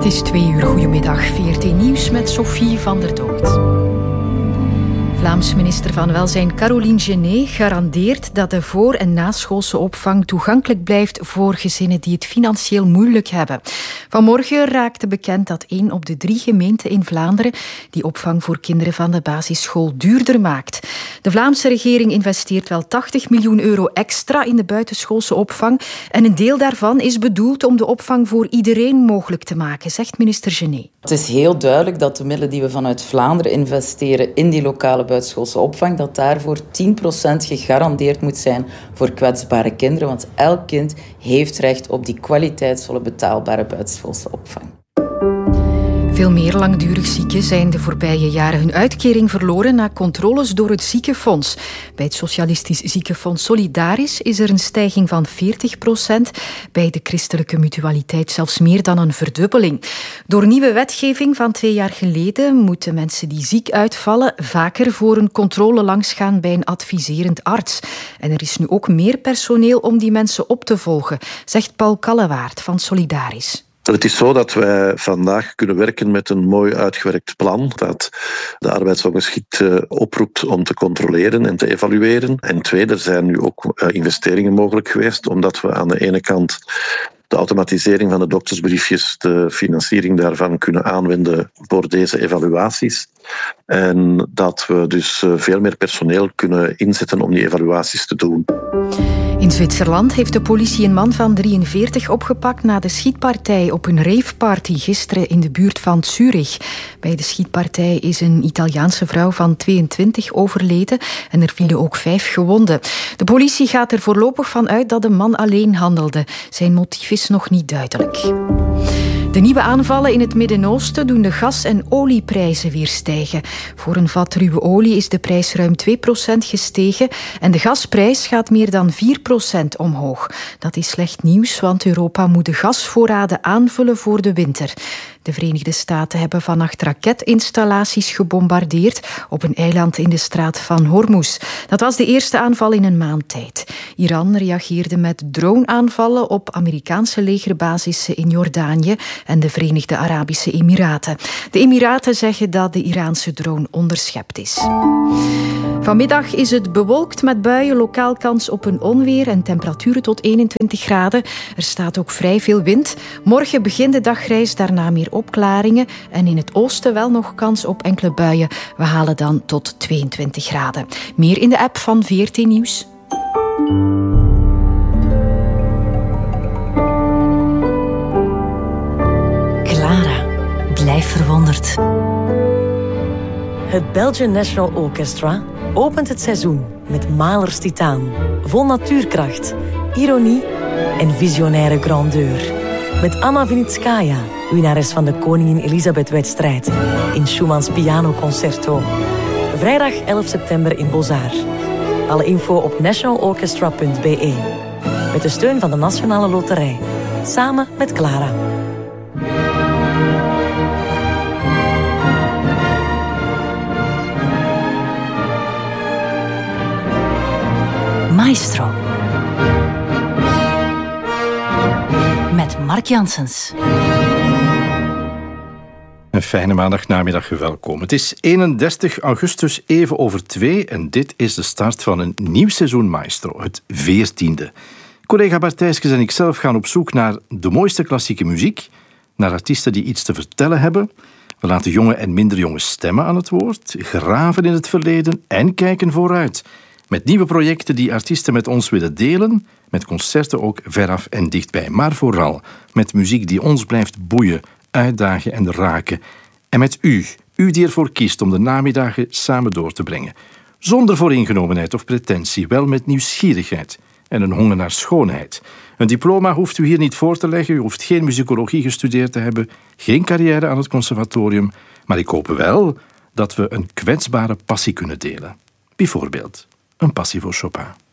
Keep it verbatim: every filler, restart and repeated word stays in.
is twee uur. Goedemiddag. V R T Nieuws met Sophie van der Dood. Vlaams minister van Welzijn Caroline Genet garandeert dat de voor- en naschoolse opvang toegankelijk blijft voor gezinnen die het financieel moeilijk hebben. Vanmorgen raakte bekend dat één op de drie gemeenten in Vlaanderen die opvang voor kinderen van de basisschool duurder maakt. De Vlaamse regering investeert wel tachtig miljoen euro extra in de buitenschoolse opvang en een deel daarvan is bedoeld om de opvang voor iedereen mogelijk te maken, zegt minister Genet. Het is heel duidelijk dat de middelen die we vanuit Vlaanderen investeren in die lokale buitenschoolse opvang, dat daarvoor tien procent gegarandeerd moet zijn voor kwetsbare kinderen. Want elk kind heeft recht op die kwaliteitsvolle, betaalbare buitenschoolse opvang. Veel meer langdurig zieken zijn de voorbije jaren hun uitkering verloren na controles door het ziekenfonds. Bij het Socialistisch Ziekenfonds Solidaris is er een stijging van veertig procent. Bij de christelijke mutualiteit zelfs meer dan een verdubbeling. Door nieuwe wetgeving van twee jaar geleden moeten mensen die ziek uitvallen vaker voor een controle langsgaan bij een adviserend arts. En er is nu ook meer personeel om die mensen op te volgen, zegt Paul Kallewaard van Solidaris. Het is zo dat wij vandaag kunnen werken met een mooi uitgewerkt plan dat de arbeidsongeschikt oproept om te controleren en te evalueren. En twee, er zijn nu ook investeringen mogelijk geweest, omdat we aan de ene kant de automatisering van de doktersbriefjes, de financiering daarvan kunnen aanwenden voor deze evaluaties. En dat we dus veel meer personeel kunnen inzetten om die evaluaties te doen. In Zwitserland heeft de politie een man van drieënveertig opgepakt na de schietpartij op een raveparty gisteren in de buurt van Zurich. Bij de schietpartij is een Italiaanse vrouw van tweeëntwintig overleden en er vielen ook vijf gewonden. De politie gaat er voorlopig van uit dat de man alleen handelde. Zijn motief is nog niet duidelijk. De nieuwe aanvallen in het Midden-Oosten doen de gas- en olieprijzen weer stijgen. Voor een vat ruwe olie is de prijs ruim twee procent gestegen en de gasprijs gaat meer dan vier procent omhoog. Dat is slecht nieuws, want Europa moet de gasvoorraden aanvullen voor de winter. De Verenigde Staten hebben vannacht raketinstallaties gebombardeerd op een eiland in de straat van Hormuz. Dat was de eerste aanval in een maand tijd. Iran reageerde met droneaanvallen op Amerikaanse legerbasissen in Jordanië en de Verenigde Arabische Emiraten. De Emiraten zeggen dat de Iraanse drone onderschept is. Vanmiddag is het bewolkt met buien, lokaal kans op een onweer en temperaturen tot eenentwintig graden. Er staat ook vrij veel wind. Morgen begint de dag grijs, daarna meer opklaringen en in het oosten wel nog kans op enkele buien. We halen dan tot tweeëntwintig graden. Meer in de app van V R T Nieuws. Clara, blijf verwonderd. Het Belgian National Orchestra opent het seizoen met Mahlers Titaan. Vol natuurkracht, ironie en visionaire grandeur. Met Anna Vinitskaya, winnares van de Koningin Elisabeth-wedstrijd, in Schumann's pianoconcerto. Vrijdag elf september in Beaux-Arts. Alle info op national orchestra punt b e. Met de steun van de Nationale Loterij. Samen met Clara. Maestro. Met Mark Janssens. Een fijne maandagnamiddag, welkom. Het is eenendertig augustus, even over twee, en dit is de start van een nieuw seizoen Maestro, het veertiende. Collega Bart Thijskes en ikzelf gaan op zoek naar de mooiste klassieke muziek, naar artiesten die iets te vertellen hebben. We laten jonge en minder jonge stemmen aan het woord, graven in het verleden en kijken vooruit. Met nieuwe projecten die artiesten met ons willen delen, met concerten ook veraf en dichtbij, maar vooral met muziek die ons blijft boeien, uitdagen en raken. En met u, u die ervoor kiest om de namiddagen samen door te brengen. Zonder vooringenomenheid of pretentie, wel met nieuwsgierigheid en een honger naar schoonheid. Een diploma hoeft u hier niet voor te leggen, u hoeft geen muzikologie gestudeerd te hebben, geen carrière aan het conservatorium, maar ik hoop wel dat we een kwetsbare passie kunnen delen. Bijvoorbeeld een passie voor Chopin.